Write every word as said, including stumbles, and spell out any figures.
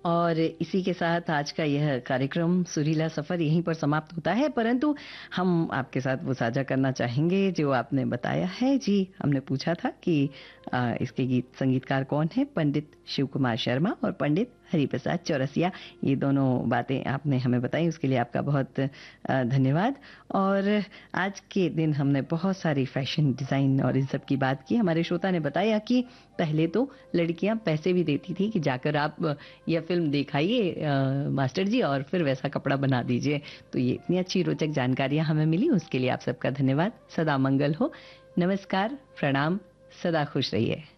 और इसी के साथ आज का यह कार्यक्रम सुरीला सफर यहीं पर समाप्त होता है, परंतु हम आपके साथ वो साझा करना चाहेंगे जो आपने बताया है। जी, हमने पूछा था कि आ, इसके गीत संगीतकार कौन है, पंडित शिव कुमार शर्मा और पंडित हरिप्रसाद चौरसिया। ये दोनों बातें आपने हमें बताई, उसके लिए आपका बहुत आ, धन्यवाद। और आज के दिन हमने बहुत सारी फैशन डिज़ाइन और इन सब की बात की। हमारे श्रोता ने बताया कि पहले तो लड़कियां पैसे भी देती थी कि जाकर आप यह फिल्म दिखाइए अ, मास्टर जी, और फिर वैसा कपड़ा बना दीजिए। तो ये इतनी अच्छी रोचक जानकारियां हमें मिली, उसके लिए आप सबका धन्यवाद। सदा मंगल हो। नमस्कार, प्रणाम, सदा खुश रहिए।